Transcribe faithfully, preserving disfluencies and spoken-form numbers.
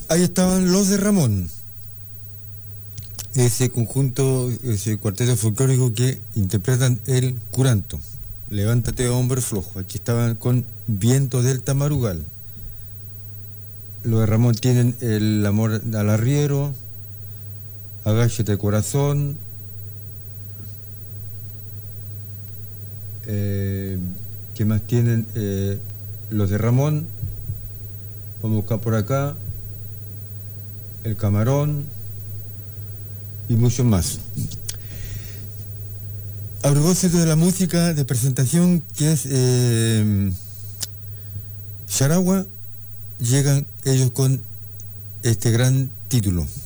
Ahí estaban Los de Ramón, ese conjunto, ese cuarteto folclórico que interpretan el curanto. Levántate, hombre flojo. Aquí estaban con Viento del Tamarugal. Los de Ramón tienen El amor al arriero, Agáchate corazón, eh, ¿qué más tienen? Eh, los de Ramón, vamos a buscar por acá, El camarón y mucho más. A propósito de la música de presentación que es eh, Charagua, llegan ellos con este gran título.